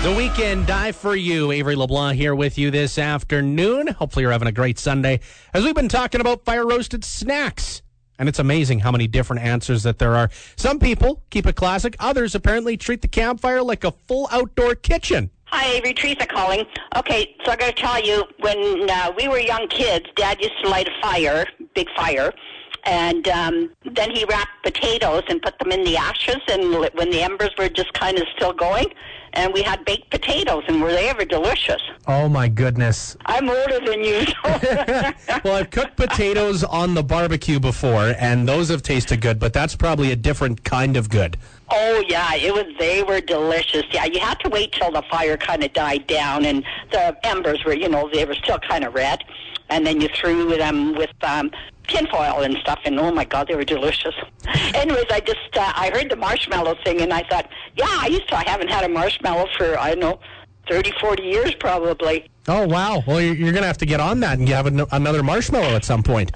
The Weekend Die For You. Avery LeBlanc here with you this afternoon. Hopefully you're having a great Sunday as we've been talking about fire-roasted snacks. And it's amazing how many different answers that there are. Some people keep it classic. Others apparently treat the campfire like a full outdoor kitchen. Hi, Avery. Teresa calling. Okay, so I got to tell you, when we were young kids, Dad used to light a fire, big fire, and then he wrapped potatoes and put them in the ashes, and when the embers were just kind of still going, and we had baked potatoes, and were they ever delicious? Oh, my goodness. I'm older than you. Well, I've cooked potatoes on the barbecue before, and those have tasted good, but that's probably a different kind of good. Oh, yeah, they were delicious. Yeah, you had to wait till the fire kind of died down, and the embers were, they were still kind of red, and then you threw them with tinfoil and stuff, and oh my God, they were delicious. Anyways, I heard the marshmallow thing, and I thought, I haven't had a marshmallow for, 30, 40 years probably. Oh, wow. Well, you're going to have to get on that and have another marshmallow at some point.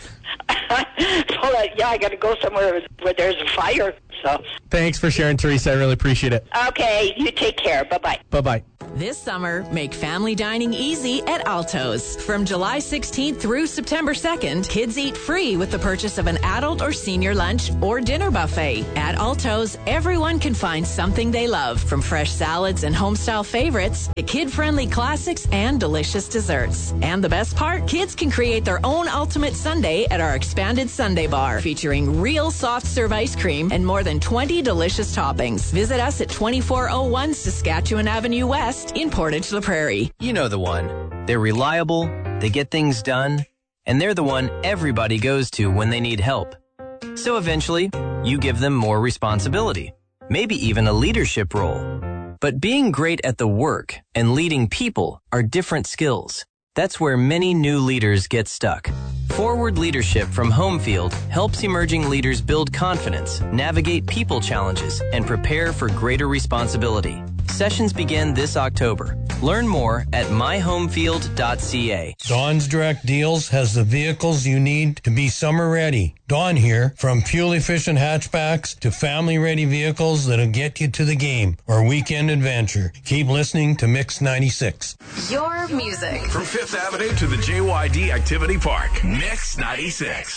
I got to go somewhere where there's a fire. So. Thanks for sharing, Teresa. I really appreciate it. Okay, you take care. Bye-bye. Bye-bye. This summer, make family dining easy at Alto's. From July 16th through September 2nd, kids eat free with the purchase of an adult or senior lunch or dinner buffet. At Alto's, everyone can find something they love, from fresh salads and home-style favorites to kid-friendly classics and delicious desserts. And the best part, kids can create their own ultimate sundae at our expanded Sundae Bar, featuring real soft-serve ice cream and more than 20 delicious toppings. Visit us at 2401 Saskatchewan Avenue West in Portage La Prairie. You know the one. They're reliable, they get things done, and they're the one everybody goes to when they need help. So eventually, you give them more responsibility, maybe even a leadership role. But being great at the work and leading people are different skills. That's where many new leaders get stuck. Forward Leadership from Homefield helps emerging leaders build confidence, navigate people challenges, and prepare for greater responsibility. Sessions begin this October. Learn more at myhomefield.ca. Dawn's Direct Deals has the vehicles you need to be summer ready. Dawn here, from fuel-efficient hatchbacks to family-ready vehicles that'll get you to the game or weekend adventure. Keep listening to Mix 96. Your music. From Fifth Avenue to the JYD Activity Park, Mix 96.